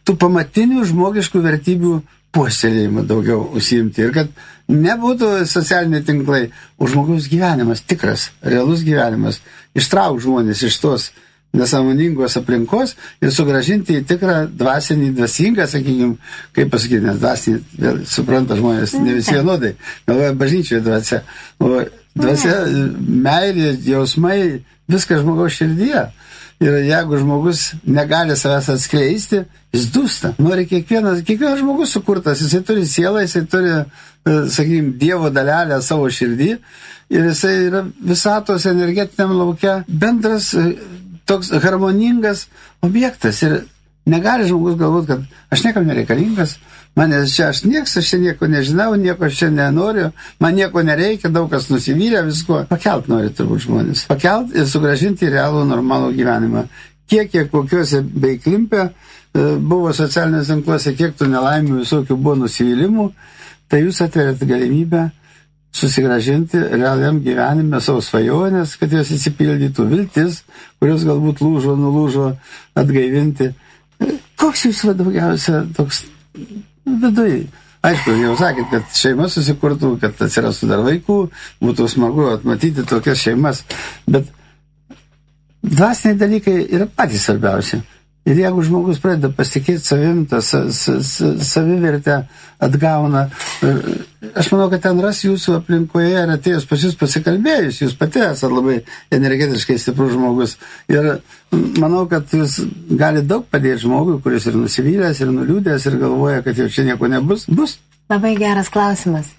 tų pamatinių žmogiškų vertybių puoselėjimą daugiau užsiimti. Ir kad nebūtų socialiniai tinklai, o žmogaus gyvenimas, tikras, realus gyvenimas, ištrauk žmonės iš tos nesąmoningos aplinkos ir sugrąžinti į tikrą dvasinį, dvasingą, sakykime, kaip pasakyti, nes dvasinį, vėl supranta žmonės, ne visi vienodai, galvoja bažnyčioje dvasia. O dvasia, meilė, jausmai, viskas žmogaus širdyje. Ir jeigu žmogus negali savęs atskleisti, jis dūsta. Nori kiekvienas žmogus sukurtas, jisai turi sielą, jisai turi, sakykime, Dievo dalelę savo širdį ir jisai yra visatos energetiniam lauke bendras toks harmoningas objektas. Ir negali žmogus galvoti, kad aš niekam nereikalingas, manęs čia aš nieko nežinau, nieko aš čia nenoriu, man nieko nereikia, daug kas nusivylė visko. Pakelt nori turbūt žmonės. Pakelt ir sugrąžinti į realų normalų gyvenimą. Kiek kokiuose bei klimpe buvo socialinės tinkluose, kiek tų nelaimių visokių buvo nusivylimų, tai jūs atverėt galimybę susigrąžinti realiam gyvenime savo svajonės, kad jos įsipildytų, viltis, kurios galbūt nulūžo, atgaivinti. Koks jūs daugiausia toks viduje? Aišku, jau sakėt, kad šeima susikurtų, kad atsirastų dar vaikų, būtų smagu atmatyti tokias šeimas, bet dvasiniai dalykai yra patys svarbiausi. Ir jeigu žmogus pradeda pasitikėti savim, tą savivertę atgauna, aš manau, kad ten ras jūsų aplinkoje ir atėjus pas jūs pasikalbėjus, jūs pati esate labai energetiškai stiprus žmogus. Ir manau, kad jūs gali daug padėti žmogui, kuris ir nusivylęs, ir nuliūdęs, ir galvoja, kad jau čia nieko nebus. Bus. Labai geras klausimas.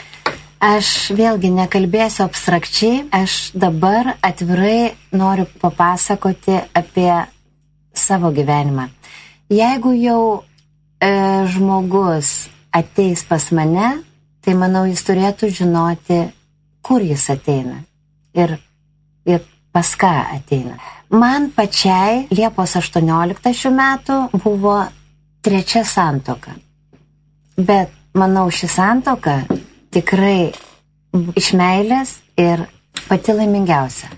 Aš vėlgi nekalbėsiu abstrakčiai, aš dabar atvirai noriu papasakoti apie savo gyvenimą. Jeigu jau žmogus ateis pas mane, tai manau, jis turėtų žinoti, kur jis ateina ir pas ką ateina. Man pačiai Liepos 18 šių metų buvo 3 santuoka. Bet manau, ši santuoka tikrai iš meilės ir pati laimingiausia.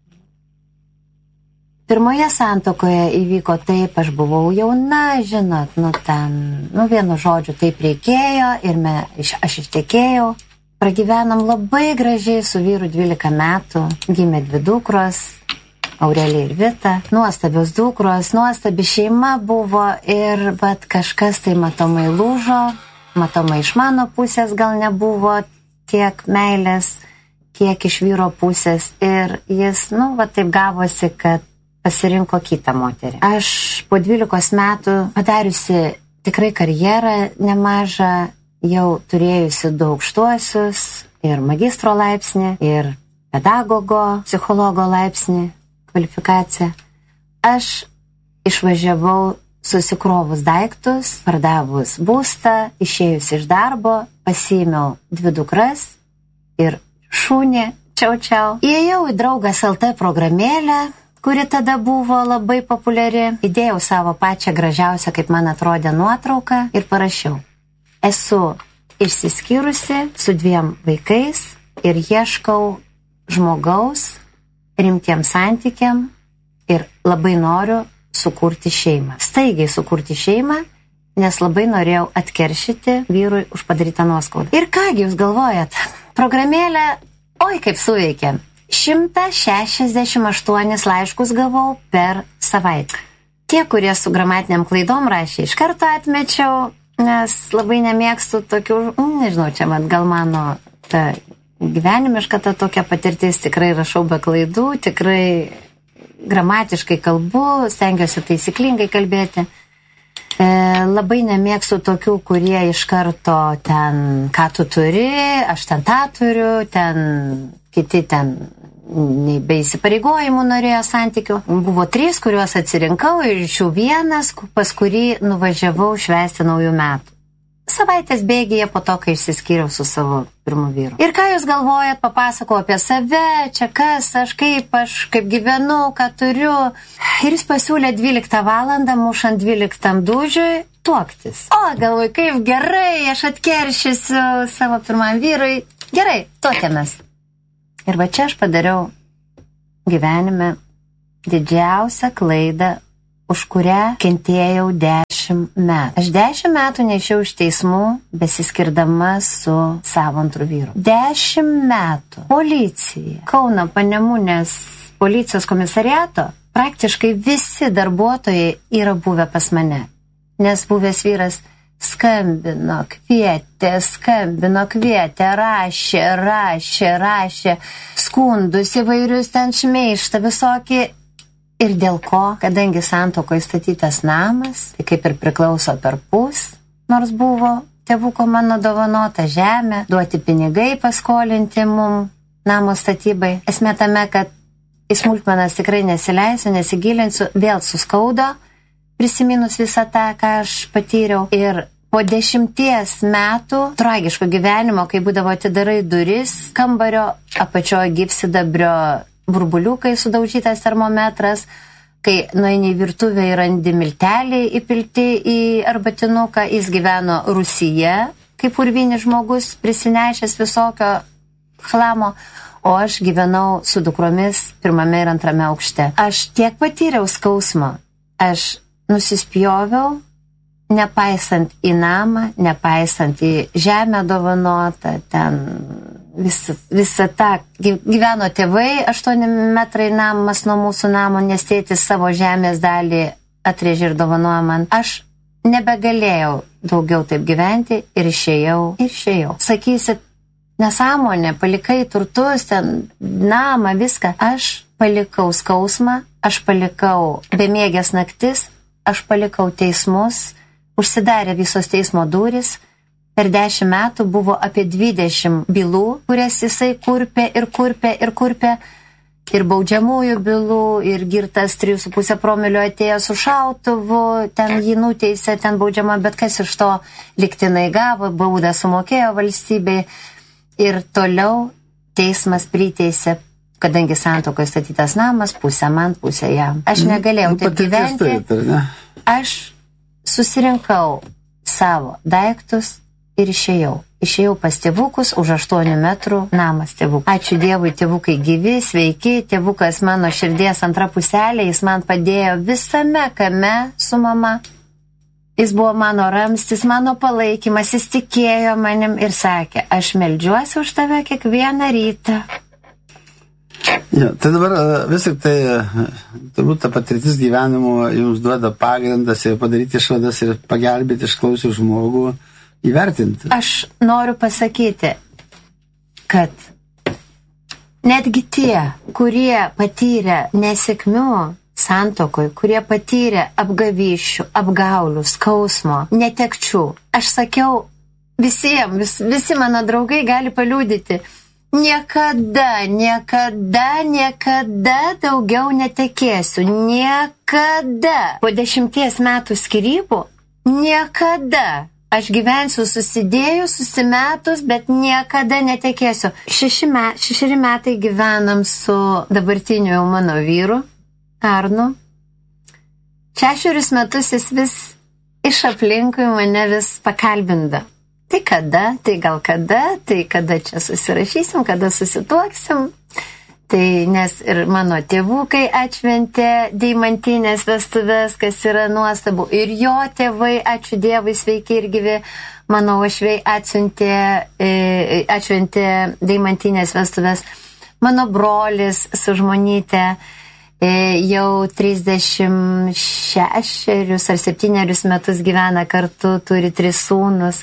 Pirmoje santuokoje įvyko taip, aš buvau jauna, žinot, vienu žodžiu taip reikėjo ir aš ištekėjau. Pragyvenom labai gražiai su vyru 12 metų, gimė 2 dukros, Aurelija ir Vita, nuostabios dukros, nuostabi šeima buvo ir bet kažkas tai matomai lūžo, matomai iš mano pusės gal nebuvo tiek meilės, kiek iš vyro pusės ir jis, taip gavosi, kad pasirinko kitą moterį. Aš po 12 metų padariusi tikrai karjerą nemažą, jau turėjusi 2 aukštuosius ir magistro laipsnį, ir pedagogo, psichologo laipsnį, kvalifikaciją. Aš išvažiavau susikrovus daiktus, pardavus būstą, išėjus iš darbo, pasiėmiau 2 dukras ir šunį, čiau. Įėjau į Draugas LT programėlę, kuri tada buvo labai populiari. Įdėjau savo pačią gražiausią, kaip man atrodė, nuotrauką ir parašiau. Esu išsiskyrusi su 2 vaikais ir ieškau žmogaus rimtiem santykiam ir labai noriu sukurti šeimą. Staigiai sukurti šeimą, nes labai norėjau atkeršyti vyrui už padarytą nuoskaudą. Ir kągi jūs galvojat? Programėlė, oi kaip suveikė. 168 laiškus gavau per savaitę. Tie, kurie su gramatiniam klaidom rašė, iš karto atmečiau, nes labai nemėgstu tokių, nežinau, čia gal mano ta gyvenimiška ta tokia patirtis, tikrai rašau be klaidų, tikrai gramatiškai kalbu, stengiuosi taisyklingai kalbėti. Labai nemėgstu tokių, kurie iš karto ten, ką tu turi, aš ten tą turiu, ten kiti ten nei be įsipareigojimų norėjo santykių. Buvo 3, kuriuos atsirinkau ir iš jų 1, pas kurį nuvažiavau švęsti naujų metų. Savaitės bėgyje po to, kai išsiskyriau su savo pirmu vyru. Ir ką jūs galvojat, papasakau apie save, čia kas, aš kaip gyvenu, ką turiu. Ir jis pasiūlė 12 valandą, mušant 12 dūžiui, tuoktis. O, galvoju, kaip gerai, aš atkeršysiu savo pirmam vyrui. Gerai, tuokėmės. Ir va čia aš padariau gyvenime didžiausią klaidą už kurią kentėjau 10 metų. Aš 10 metų nešiau iš teismų, besiskirdama su savo antru vyru. 10 metų. Policija, Kauno Panemunės policijos komisariato, praktiškai visi darbuotojai yra buvę pas mane. Nes buvęs vyras skambino, kvietė, rašė, skundus įvairius ten šmeištą, visokį. Ir dėl ko, kadangi santuokoje statytas namas, tai kaip ir priklauso per pus, nors buvo tėvuko mano dovanota žemė, duoti pinigai paskolinti mum namo statybai. Esmė tame, kad į smulkmenas tikrai nesileisiu, nesigilinsiu, vėl suskaudo, prisiminus visą tą, ką aš patyriau. Ir po 10 metų tragiško gyvenimo, kai būdavo atidarai duris, kambario apačioje gyvsidabrio burbuliukai, sudaužytas termometras, kai nueini į virtuvę ir randi milteliai įpilti į arbatinuką, jis gyveno Rūsyje, kaip urvinis žmogus, prisinešęs visokio chlamo, o aš gyvenau su dukromis 1. ir 2. aukšte. Aš tiek patyriau skausmo, aš nusispjoviau, nepaisant į namą, nepaisant į žemę dovanotą, ten visą tą gyveno tėvai, 8 metrai namas nuo mūsų namo, nes tėtis savo žemės dalį atrėžė ir dovanojo man. Aš nebegalėjau daugiau taip gyventi ir išėjau. Sakysit, nesąmonė, palikai turtus, ten namą, viską. Aš palikau skausmą, aš palikau bemiegės naktis, aš palikau teismus, užsidarė visos teismo durys. Per 10 metų buvo apie 20 bylų, kurias jisai kurpė. Ir baudžiamųjų bylų, ir girtas 3,5 promilio atėjo su šautuvu, ten jį nuteisė, ten baudžiama, bet kas iš to lygtinai gavo, baudą sumokėjo valstybei. Ir toliau teismas priteisė, kadangi santuokoje statytas namas, pusę man, pusę jam. Aš negalėjau taip gyventi. Aš susirinkau savo daiktus ir išėjau. Išėjau pas tėvukus, už 8 metrų namas tėvukų. Ačiū Dievui, tėvukai gyvi, sveiki, tėvukas mano širdies antra puselė, jis man padėjo visame kame su mama. Jis buvo mano ramstis, mano palaikymas, jis tikėjo manim ir sakė, aš meldžiuosi už tave kiekvieną rytą. Ja, tai dabar vis tik tai turbūt ta patirtis gyvenimo jums duoda pagrindas ir padaryti išvadas ir pagelbėti išklausius žmogų įvertinti. Aš noriu pasakyti, kad netgi tie, kurie patyrė nesėkmių santuokoje, kurie patyrė apgavysčių, apgaulių, skausmo, netekčių, aš sakiau visiems, visi mano draugai gali paliudyti, niekada daugiau netekėsiu, niekada. Po 10 metų skyrybų, niekada. Aš gyvensiu susidėjus, susimetus, bet niekada netekėsiu. 6 metai gyvenam su dabartiniu jau mano vyru, Arnu. 6 metus jis vis iš aplinkui mane vis pakalbinda. Tai kada, tai gal kada, tai kada čia susirašysim, kada susituoksim. Tai nes ir mano tėvukai atšventė deimantinės vestuves, kas yra nuostabu. Ir jo tėvai, ačiū Dievui, sveiki ir gyvi, mano uošviai atšventė deimantinės vestuves. Mano brolis su žmonyte jau 36 ar 7 metus gyvena kartu, turi 3 sūnus.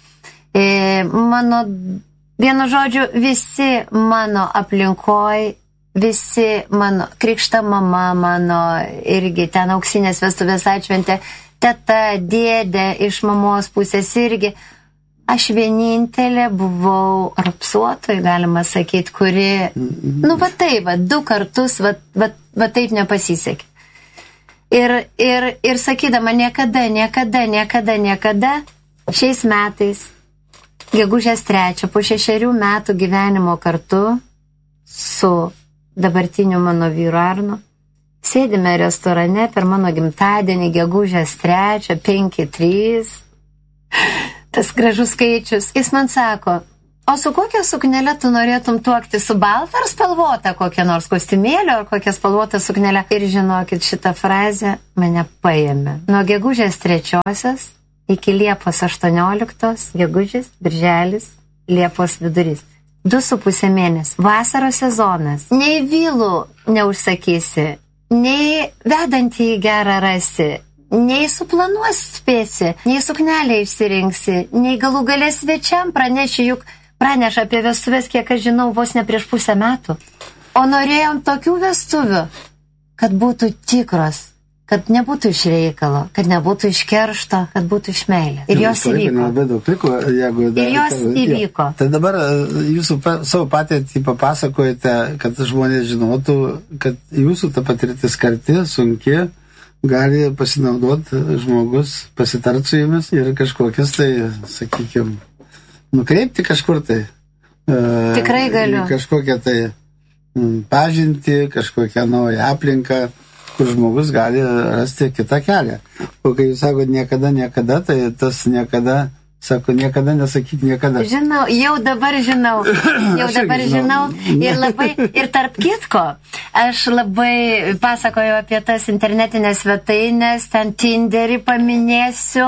Vienu žodžiu, visi mano aplinkoj, visi mano krikšta mama, mano irgi ten auksinės vestuvės atšventė, teta, dėdė iš mamos pusės irgi. Aš vienintelė buvau rapsuotoj, galima sakyti, kuri, va taip, 2 kartus, va taip nepasisekė. Ir sakydama niekada, šiais metais, gegužės 3, po 6 metų gyvenimo kartu su dabartiniu mano vyru Arnu, sėdime restorane per mano gimtadienį, gegužės 3, 5-3, tas gražus skaičius. Jis man sako, O su kokia suknelė tu norėtum tuokti? Su balta ar spalvota kokia nors kostiumėlio ar kokia spalvota suknelė? Ir žinokit, šitą frazę mane paėmė. Nuo gegužės 3 iki Liepos 18, gegužės, birželis, Liepos vidurys. 2,5 mėnesį. Vasaros sezonas. Nei vilų neužsakysi, nei vedantį į gerą rasi, nei suplanuos spėsi, nei suknelę išsirinksi, nei galų galės svečiam praneši, juk praneša apie vestuvės, kiek aš žinau, vos ne prieš pusę metų. O norėjom tokių vestuvių, kad būtų tikros, kad nebūtų iš reikalo, kad nebūtų iš keršto, kad būtų iš meilės. Ir jos įvyko. Ir jos įvyko. Tai dabar jūsų savo patirtį papasakojate, kad žmonės žinotų, kad jūsų ta patirtis karti, sunki, gali pasinaudoti žmogus, pasitart su jumis ir kažkokias tai, sakykime, nukreipti kažkur tai. Tikrai galiu. Kažkokią tai pažinti, kažkokią naują aplinką, kur žmogus gali rasti kitą kelią. O kai jūs sakote niekada, tai tas niekada, sako, niekada nesakyk niekada. Žinau, jau dabar žinau. Ir tarp kitko, aš labai pasakoju apie tas internetinės svetainės, ten Tinderį paminėsiu.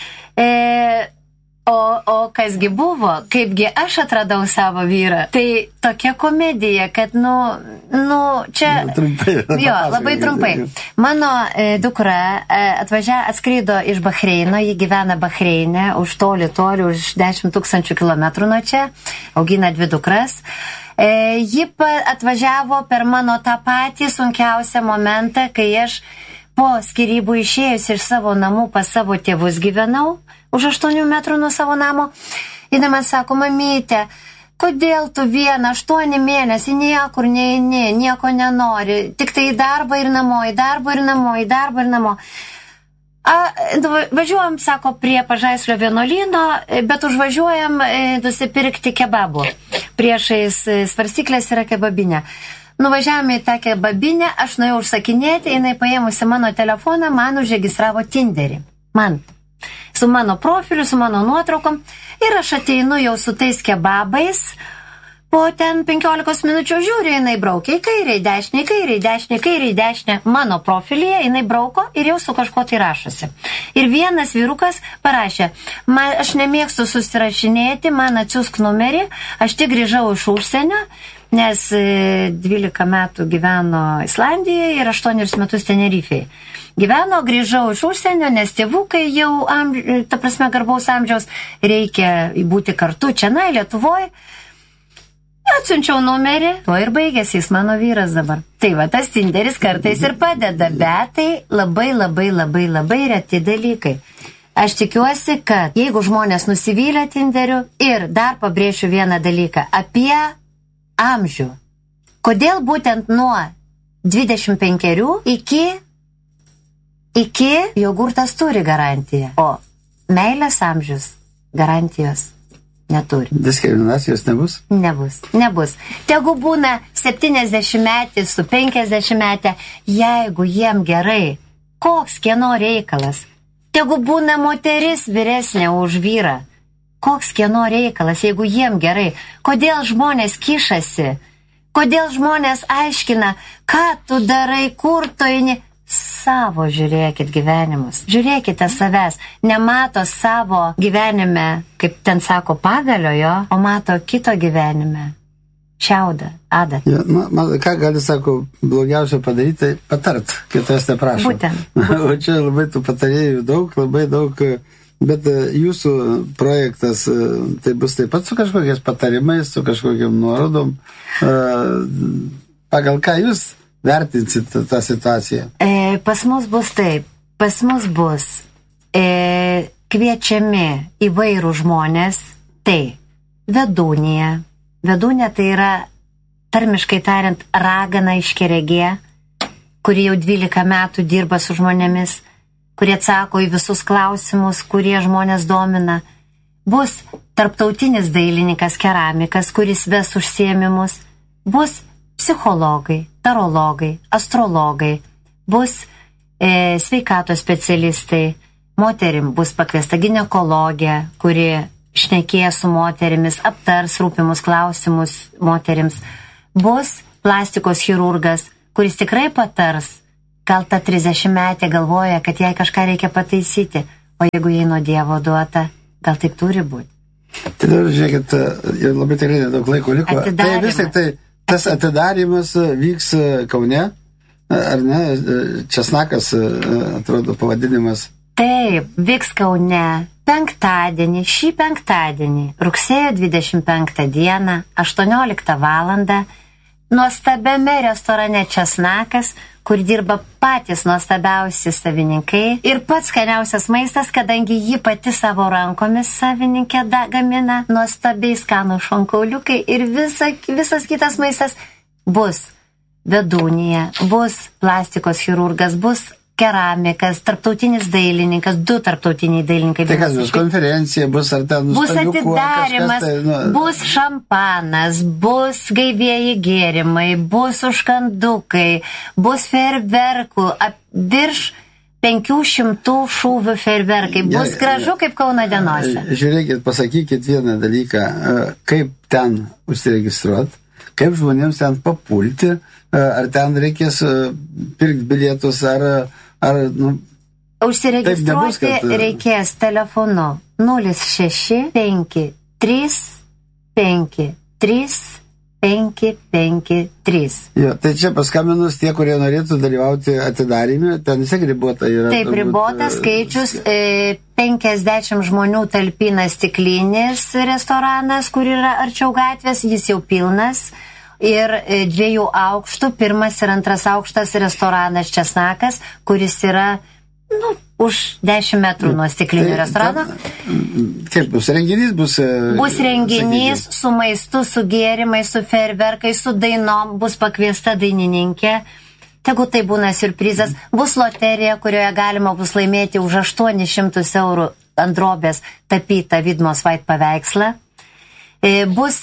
O kasgi buvo, kaipgi aš atradau savo vyrą. Tai tokia komedija, kad, čia... Trumpai. Jo, labai trumpai. Mano dukra atskrido iš Bahreino, ji gyvena Bahreine, už toli, už 10 000 kilometrų nuo čia, augina 2 dukras. Ji atvažiavo per mano tą patį sunkiausią momentą, kai aš po skyrybų išėjus iš savo namų pas savo tėvus gyvenau, už 8 metrų nuo savo namo. Ir man sako, mamytė, kodėl tu 8 mėnesį niekur neini, nieko nenori, tik tai į darbą ir namo, į darbą ir namo, į darbą ir namo. Važiuojam, sako, prie Pažaislio vienuolyno, bet užvažiuojam nusipirkti kebabų. Priešais svarstyklės yra kebabinė. Nuvažiavome į tą kebabinę, aš nuėjau užsakinėti, jinai paėmusi mano telefoną, man užregistravo Tinderį. Su mano profiliu, su mano nuotraukom. Ir aš ateinu jau su tais kebabais, po ten 15 minučių žiūriu, jinai braukia į kairę, į dešinę, į kairę, į dešinę, į kairę, į dešinę. Mano profilyje jinai brauko ir jau su kažko tai rašosi. Ir vienas vyrukas parašė, aš nemėgstu susirašinėti, man atsiųsk numerį, aš tik grįžau iš užsienio, nes 12 metų gyveno Islandijoje ir 8 metus Tenerifėje. Gyveno, grįžau iš užsienio, nes tėvukai jau, garbaus amžiaus, reikia būti kartu čia, Lietuvoje. Atsiunčiau numerį, tuo ir baigėsi, jis mano vyras dabar. Tai va, tas Tinderis kartais ir padeda, bet tai labai reti dalykai. Aš tikiuosi, kad jeigu žmonės nusivylę Tinderiu, ir dar pabrėšiu vieną dalyką apie amžių. Kodėl būtent nuo 25 iki jogurtas turi garantiją, o meilės amžius garantijos neturi. Diskriminacijos nebus? Nebus. Tegu būna 70-metis su 50-metė, jeigu jiem gerai, koks kieno reikalas. Tegu būna moteris vyresnė už vyrą, koks kieno reikalas, jeigu jiem gerai. Kodėl žmonės kišasi? Kodėl žmonės aiškina, ką tu darai, kur tu eini? Savo žiūrėkit gyvenimus. Žiūrėkite savęs. Nemato savo gyvenime, kaip ten sako, pagalio jo, o mato kito gyvenime. Šiaudą, adatą. Ja, ką gali, sako, blogiausia padaryti, patart, kitas neprašo. Būtent. O čia labai tų patarėjų daug, labai daug. Bet jūsų projektas, tai bus taip pat su kažkokiais patarimais, su kažkokiam nuorodom. Pagal ką jūs vertinsit tą situaciją? Pas mus bus taip. Pas mus bus kviečiami įvairų žmonės. Tai vedūnija. Vedūnė tai yra, tarmiškai tariant, ragana iškeregė, kuri jau 12 metų dirba su žmonėmis, kurie atsako į visus klausimus, kurie žmonės domina. Bus tarptautinis dailininkas, keramikas, kuris ves užsiėmimus. Bus psichologai, tarologai, astrologai. Bus sveikatos specialistai. Moterim bus pakviesta ginekologė, kuri šnekės su moterimis, aptars rūpimus klausimus moterims. Bus plastikos chirurgas, kuris tikrai patars. Gal ta 30-metė galvoja, kad jai kažką reikia pataisyti, o jeigu jai nuo Dievo duota, gal taip turi būti. Tai dabar, žiūrėkit, labai tikrai nedaug laiko liko. Tai vis tik tai tas atidarimas vyks Kaune, ar ne? Česnakas, atrodo, pavadinimas. Taip, vyks Kaune penktadienį, šį penktadienį, rugsėjo 25 dieną, 18 valandą, nuostabiame restorane Česnakas, kur dirba patys nuostabiausi savininkai ir pats skaniausias maistas, kadangi ji pati savo rankomis savininkė gamina nuostabiai skanų šonkauliukai ir visas kitas maistas. Bus vedūnija, bus plastikos chirurgas, bus keramikas, tarptautinis dailininkas, 2 tarptautiniai dailininkai. Tai kas bus konferencija, bus ar ten bus atidarimas, bus šampanas, bus gaivieji gėrimai, bus užkandukai, bus fejerverkų, virš 500 šūvių fejerverkai. Bus gražu kaip Kauno dienose. Žiūrėkit, pasakykit vieną dalyką, kaip ten užsiregistruoti, kaip žmonėms ten papulti, ar ten reikės pirkti bilietus, Užsiregistruoti reikės telefonu 0653535553. Jo, tai čia paskambinus tie, kurie norėtų dalyvauti atidarime, ten vis tiek ribota yra. Taip, ribotas skaičius, 50 žmonių talpina stiklinis restoranas, kur yra arčiau gatvės, jis jau pilnas. Ir 2 aukštų, 1 ir 2 aukštas restoranas Česnakas, kuris yra, už 10 metrų nuo stiklinių restorano. Kaip bus renginys? Bus renginys su maistu, su gėrimais, su fejerverkais, su dainom, bus pakviesta dainininkė. Tegu tai būna siurprizas. Bus loterija, kurioje galima bus laimėti už 800 eurų ant drobės tapytą Vidmos Vait paveikslą. Bus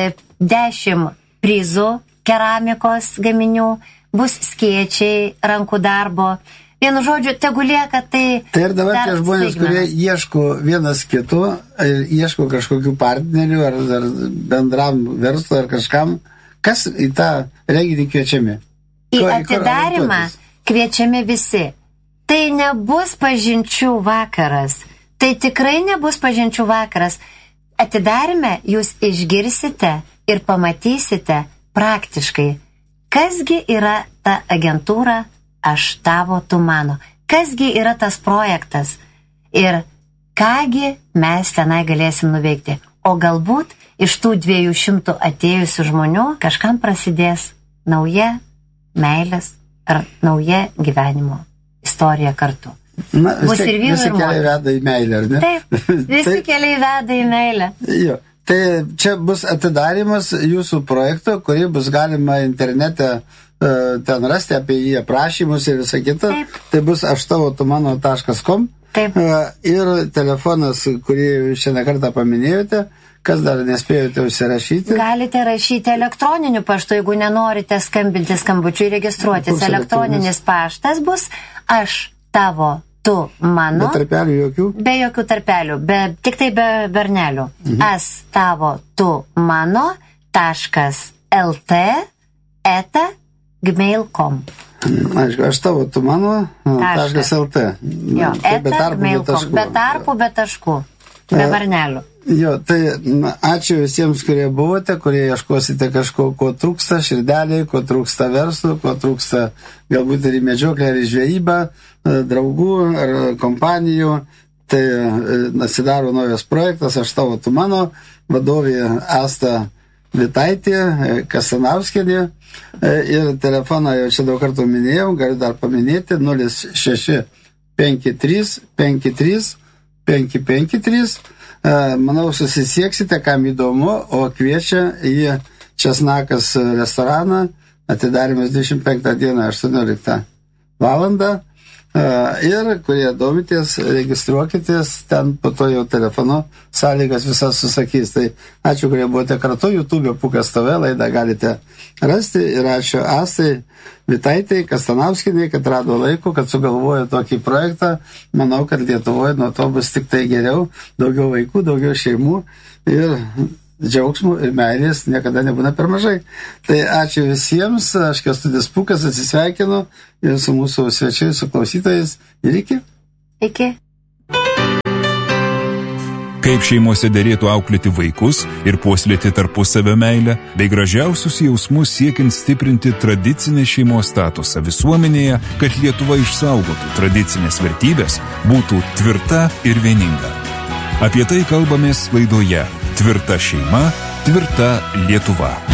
10 prizų, keramikos gaminių, bus skėčiai, rankų darbo. Vienu žodžiu, tegu lieka tai... Tai ir dabar tie žmonės, kurie ieško vienas kito, ieško kažkokių partnerių, ar bendram verslui, ar kažkam, kas į tą renginį kviečiami? Į atidarimą kviečiami visi. Tai nebus pažinčių vakaras. Tai tikrai nebus pažinčių vakaras. Atidarime jūs išgirsite ir pamatysite praktiškai, kasgi yra ta agentūra Aš tavo, tu mano, kasgi yra tas projektas ir kągi mes tenai galėsim nuveikti. O galbūt iš tų 200 atėjusių žmonių kažkam prasidės nauja meilės ar nauja gyvenimo istorija kartu. Bus ir vyrų visi keliai veda į meilę, ar ne? Taip, visi keliai veda į meilę. Jo. Tai čia bus atidarimas jūsų projekto, kurį bus galima internete ten rasti apie jį aprašymus ir visą kitą. Taip. Tai bus aštavotumano.com ir telefonas, kurį šiandien kartą paminėjote, kas dar nespėjote užsirašyti. Galite rašyti elektroniniu paštu, jeigu nenorite skambinti skambučiu ir registruotis. Elektroninis paštas bus aš tavo, tu mano. Be tarpelių jokių? Be jokių tarpelių, tik tai be bernelių. As tavo, tu mano, .lt @gmail.com. Aišku, aš tavo, tu mano, .lt. Jo, be tarpų, be taškų, be bernelių. Jo, tai ačiū visiems, kurie buvote, kurie ieškosite kažko, ko trūksta širdeliai, ko trūksta verslų, ko trūksta galbūt ir į medžioklę, ar į žvejybą, draugų ar kompanijų. Tai atsidaro naujas projektas, aš tavo, tu mano, vadovė Asta Vitaitė Kasanauskienė ir telefoną jau čia daug kartų minėjau, galiu dar paminėti 0653535553. Manau, susisieksite, kam įdomu, o kviečia į Česnakas restoraną, atidarimas 25 dieną 18 valandą. Ir kurie domitės, registruokitės, ten po to jau telefonu sąlygas visas susakys. Tai ačiū, kurie buvote kartu, YouTube Pūkas TV laidą galite rasti ir ačiū Astai Vitaitai Kastanauskienei, kad rado laiko, kad sugalvojo tokį projektą. Manau, kad Lietuvoje nuo to bus tik tai geriau, daugiau vaikų, daugiau šeimų ir džiaugsmų ir meilės niekada nebūna per mažai. Tai ačiū visiems, aš Kęstutis Pūkas atsisveikinu ir su mūsų svečiais, su klausytojais ir iki. Iki. Kaip šeimose derėtų auklėti vaikus ir puoselėti tarpusavio meilę, bei gražiausius jausmus siekiant stiprinti tradicinę šeimos statusą visuomenėje, kad Lietuva išsaugotų tradicinės vertybės, būtų tvirta ir vieninga. Apie tai kalbamės laidoje Tvirta šeima, tvirta Lietuva.